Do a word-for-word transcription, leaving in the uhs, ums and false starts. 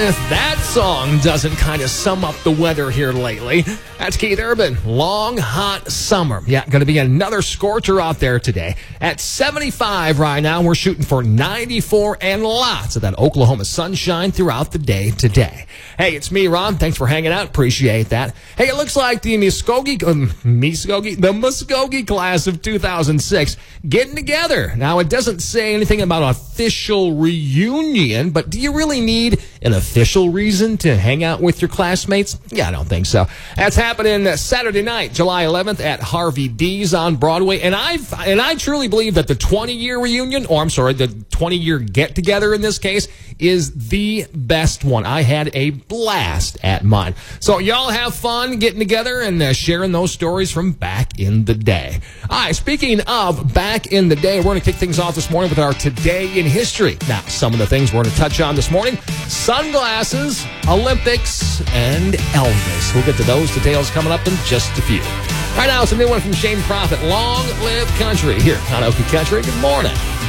if that song doesn't kind of sum up the weather here lately. That's Keith Urban. Long, hot summer. Yeah, going to be another scorcher out there today. At seventy-five right now, we're shooting for ninety-four and lots of that Oklahoma sunshine throughout the day today. Hey, it's me, Ron. Thanks for hanging out. Appreciate that. Hey, it looks like the Muskogee, um, Muskogee, the Muskogee class of two thousand six getting together. Now, it doesn't say anything about official reunion, but do you really need an official reason to hang out with your classmates? Yeah, I don't think so. That's happening Saturday night, July eleventh at Harvey D's on Broadway. And I and I truly believe that the twenty-year reunion, or I'm sorry, the twenty-year get-together in this case, is the best one. I had a blast at mine. So y'all have fun getting together and uh, sharing those stories from back in the day. All right, speaking of back in the day, we're going to kick things off this morning with our Today in History. Now, some of the things we're going to touch on this morning: sunglasses, Olympics, and Elvis. We'll get to those details coming up in just a few. Right now, it's a new one from Shane Prophet, Long Live Country, here on Okie Country. Good morning.